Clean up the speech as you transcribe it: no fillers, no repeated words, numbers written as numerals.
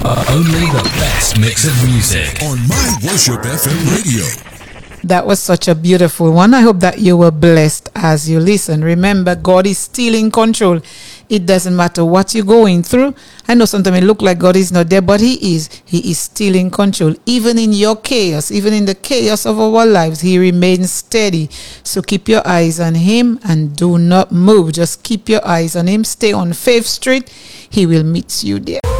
Only the best mix of music on My Worship FM radio. That was such a beautiful one. I hope that you were blessed as you listen. Remember, God is still in control. It doesn't matter what you're going through. I know sometimes it looks like God is not there, but He is. He is still in control. Even in your chaos, even in the chaos of our lives, He remains steady. So keep your eyes on Him and do not move. Just keep your eyes on Him. Stay on Faith Street. He will meet you there.